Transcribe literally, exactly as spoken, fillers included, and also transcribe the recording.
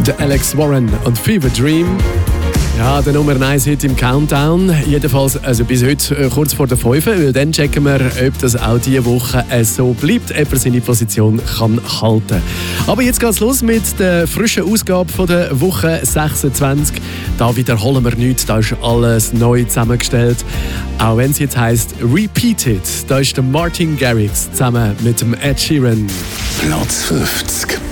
Der Alex Warren und Fever Dream. Ja, der Nummer eins Hit im Countdown. Jedenfalls also bis heute äh, kurz vor der fünf, weil dann checken wir, ob das auch diese Woche äh, so bleibt, ob er seine Position kann halten. Aber jetzt geht's los mit der frischen Ausgabe von der Woche sechsundzwanzig. Da wiederholen wir nichts, da ist alles neu zusammengestellt. Auch wenn es jetzt heisst Repeated. Da ist der Martin Garrix zusammen mit dem Ed Sheeran. Platz fünfzig.